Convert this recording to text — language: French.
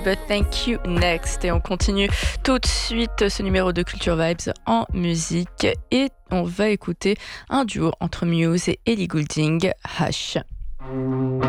But Thank You Next. Et on continue tout de suite ce numéro de Culture Vibes en musique. Et on va écouter un duo entre Muse et Ellie Goulding, Hush.